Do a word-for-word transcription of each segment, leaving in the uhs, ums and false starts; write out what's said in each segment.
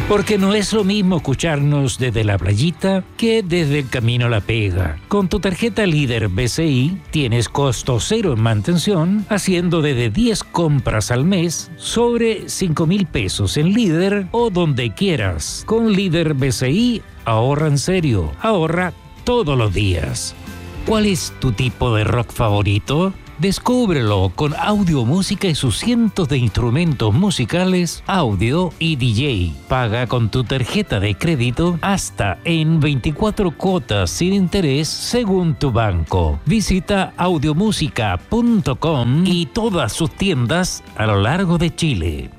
Porque no es lo mismo escucharnos desde la playita que desde el camino a la pega. Con tu tarjeta Líder B C I tienes costo cero en mantención, haciendo desde diez compras al mes sobre cinco mil pesos en Líder o donde quieras. Con Líder B C I, ahorra en serio, ahorra todos los días. ¿Cuál es tu tipo de rock favorito? Descúbrelo con Audio Música y sus cientos de instrumentos musicales, audio y D J. Paga con tu tarjeta de crédito hasta en veinticuatro cuotas sin interés según tu banco. Visita audiomusica punto com y todas sus tiendas a lo largo de Chile.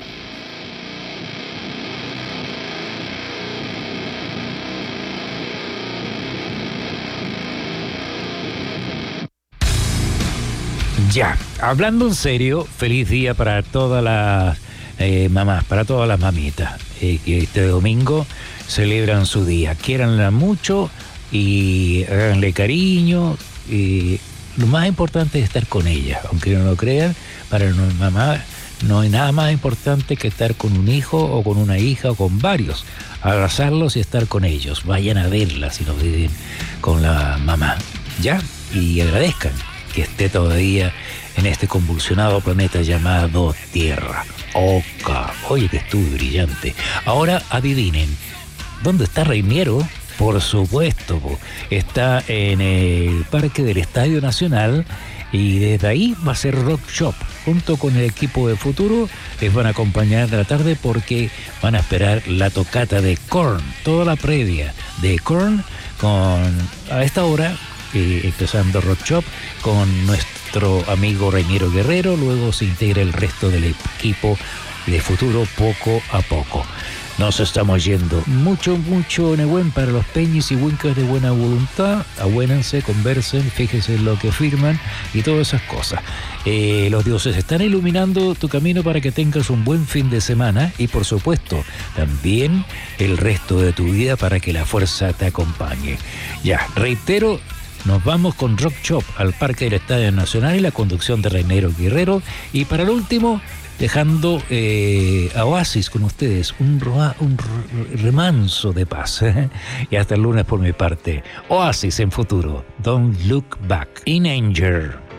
Ya, hablando en serio, feliz día para todas las eh, mamás, para todas las mamitas, eh, que este domingo celebran su día. Quiéranla mucho y háganle cariño. Y lo más importante es estar con ella, aunque no lo crean, para una mamá no hay nada más importante que estar con un hijo o con una hija o con varios. Abrazarlos y estar con ellos. Vayan a verla si no viven con la mamá, ¿ya? Y agradezcan que esté todavía en este convulsionado planeta llamado Tierra. Oca, oye que estuvo brillante. Ahora adivinen, ¿dónde está Reiniero? Por supuesto, está en el Parque del Estadio Nacional y desde ahí va a ser Rock Shop. Junto con el equipo de Futuro les van a acompañar de la tarde porque van a esperar la tocata de Korn, toda la previa de Korn con a esta hora. Eh, empezando Rock Shop con nuestro amigo Reiniero Guerrero, luego se integra el resto del equipo de Futuro poco a poco. Nos estamos yendo. Mucho, mucho Nehuen para los peñis y huincas de buena voluntad. Abuénense, conversen, fíjense en lo que firman y todas esas cosas. Eh, los dioses están iluminando tu camino para que tengas un buen fin de semana y, por supuesto, también el resto de tu vida para que la fuerza te acompañe. Ya, reitero, nos vamos con Rock Shop al Parque del Estadio Nacional y la conducción de Reiniero Guerrero. Y para el último, dejando eh, a Oasis con ustedes, un, roa, un remanso de paz. ¿eh? Y hasta el lunes por mi parte. Oasis en Futuro. Don't Look Back. In Anger.